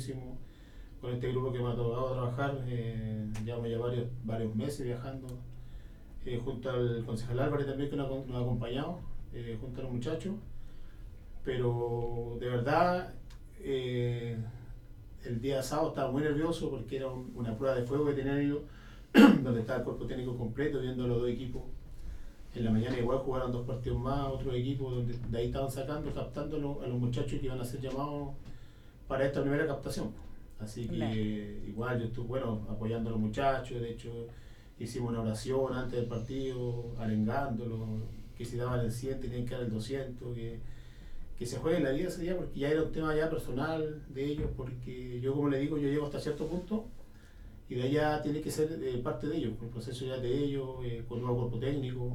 con este grupo que me ha tocado trabajar. Llevamos ya varios meses viajando junto al concejal Álvarez también, que nos ha acompañado, junto a los muchachos. Pero de verdad, el día sábado estaba muy nervioso porque era una prueba de fuego que tenían ellos, donde estaba el cuerpo técnico completo, viendo los dos equipos. En la mañana igual jugaron 2 partidos más, otros equipos donde de ahí estaban captando a los muchachos que iban a ser llamados para esta primera captación. Así que igual yo estuve apoyando a los muchachos. De hecho hicimos una oración antes del partido, arengándolos, que si daban el 100 tenían que dar el 200, que se juegue la vida ese día, porque ya era un tema ya personal de ellos, porque yo, como le digo, yo llego hasta cierto punto y de allá tiene que ser parte de ellos, el proceso ya de ellos, con un nuevo cuerpo técnico.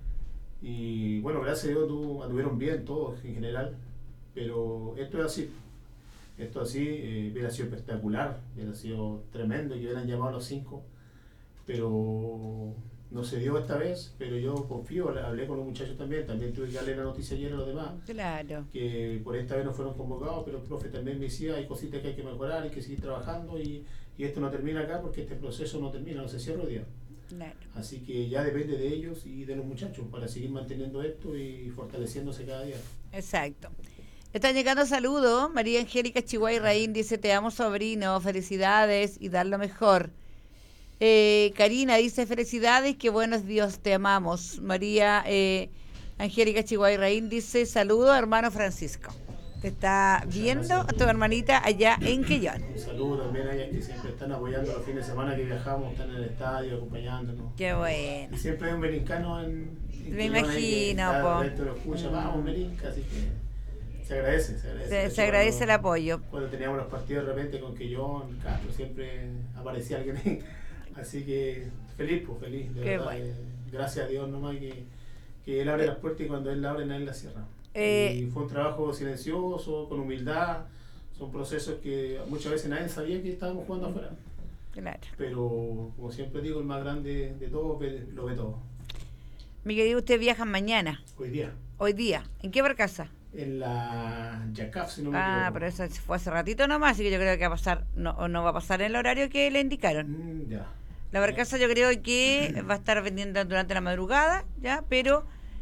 Y bueno, gracias a Dios anduvieron bien todos en general, pero esto es así. Hubiera sido espectacular, hubiera sido tremendo que hubieran llamado a los 5, pero no se dio esta vez. Pero yo confío, hablé con los muchachos también tuve que darle la noticia ayer a los demás, claro, que por esta vez no fueron convocados, pero el profe también me decía, hay cositas que hay que mejorar, hay que seguir trabajando, y esto no termina acá, porque este proceso no termina, no se cierra hoy día. claro. Así que ya depende de ellos y de los muchachos para seguir manteniendo esto y fortaleciéndose cada día. Exacto. Están llegando saludos. María Angélica Chihuay Raín dice: te amo, sobrino, felicidades y dar lo mejor. Karina dice: felicidades, que buenos Dios, te amamos. María Angélica Chihuay Raín dice: saludo, hermano Francisco. Te está viendo a tu hermanita allá en Quellón. Un saludo también a ellas que siempre están apoyando los fines de semana que viajamos, están en el estadio acompañándonos. Qué bueno. Y siempre hay un merincano en me imagino, po. Lo escucha, vamos, merinca, así que se agradece. Se agradece el apoyo. Cuando teníamos los partidos de repente con Quellón, Castro, siempre aparecía alguien ahí. Así que feliz, de qué verdad. Bueno. Gracias a Dios nomás que Él abre las puertas, y cuando Él la abre nadie la cierra. Y fue un trabajo silencioso, con humildad. Son procesos que muchas veces nadie sabía que estábamos jugando afuera. Claro. Pero como siempre digo, el más grande de todos lo ve todo. Mi querido, ¿usted viaja mañana? Hoy día. ¿En qué barcaza? En la Yacaf, si no me equivoco. Pero eso fue hace ratito nomás, así que yo creo que va a pasar, no va a pasar en el horario que le indicaron. Ya. La barcaza yo creo que va a estar vendiendo durante la madrugada, ya, pero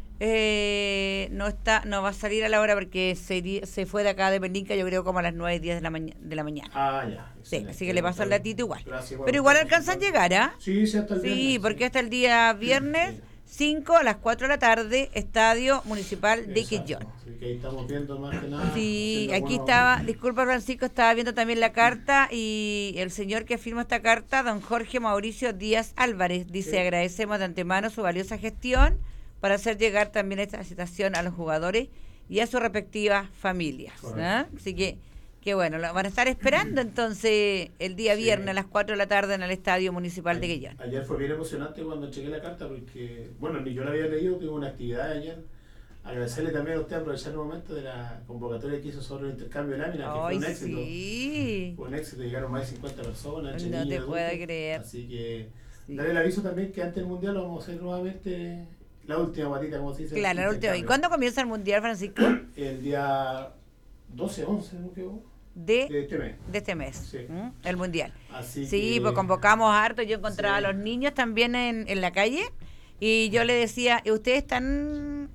no va a salir a la hora, porque se fue de acá de Pelinca, yo creo como a las 9:10 de la mañana. Ya. Sí, así que le paso el latito igual. Gracias, pero igual alcanzan a llegar, ¿ah? Sí, hasta el viernes. Sí, porque hasta el día viernes 5 a las 4 de la tarde, Estadio Municipal de Quellón. Así que ahí estamos viendo más que nada. Sí, aquí estaba, disculpa Francisco, estaba viendo también la carta, y el señor que firma esta carta, don Jorge Mauricio Díaz Álvarez, dice: agradecemos de antemano su valiosa gestión para hacer llegar también esta citación a los jugadores y a sus respectivas familias, ¿no? Así que bueno, lo van a estar esperando entonces el día viernes a las 4 de la tarde en el Estadio Municipal de Quellón. Ayer fue bien emocionante cuando chequé la carta, porque, ni yo la había leído, tuve una actividad ayer. Agradecerle también a usted, aprovechar el momento de la convocatoria que hizo sobre el intercambio de láminas, que fue un éxito. Sí. Fue un éxito, llegaron más de 50 personas. No te puedo creer. Así que darle el aviso también que antes del Mundial lo vamos a hacer nuevamente, la última patita, como se dice. Claro, la última. ¿Y cuándo comienza el Mundial, Francisco? El día 12-11, ¿no quedó? De este mes. Sí. El Mundial. Así sí, pues convocamos harto. Yo encontraba a los niños también en la calle, y yo le decía: ¿ustedes están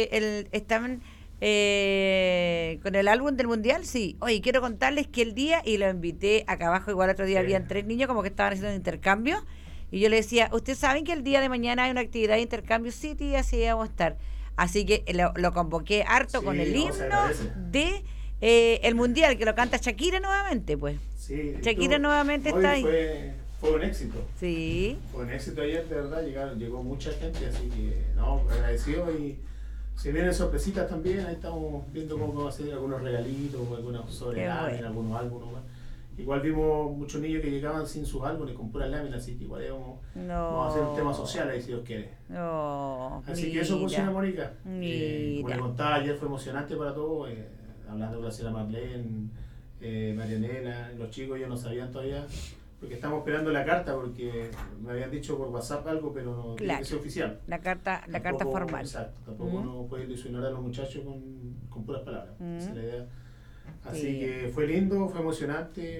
con el álbum del Mundial? Sí. Oye, quiero contarles que el día, y lo invité acá abajo, igual otro día habían 3 niños como que estaban haciendo un intercambio, y yo le decía: ¿ustedes saben que el día de mañana hay una actividad de intercambio? Sí, tía, así vamos a estar. Así que lo convoqué harto con el himno de el Mundial, que lo canta Shakira nuevamente, pues. Sí, Shakira nuevamente está ahí. Fue un éxito. Sí. Fue un éxito ayer, de verdad, llegó mucha gente, así que agradecido, y se vienen sorpresitas también. Ahí estamos viendo cómo va a ser algunos regalitos, algunos sobreláminas, algunos álbumes. Igual vimos muchos niños que llegaban sin sus álbumes, con puras láminas, así que igual vamos a hacer un tema social ahí, si Dios quiere. Así que eso funciona, Mónica. Como le contaba ayer, fue emocionante para todos. Hablando con la señora Marlene, Marianela, los chicos, ellos no sabían todavía, porque estamos esperando la carta, porque me habían dicho por WhatsApp algo, pero no tiene que ser oficial. La carta formal. Exacto, tampoco uno puede ilusionar a los muchachos con puras palabras. Esa es la idea. Así que fue lindo, fue emocionante.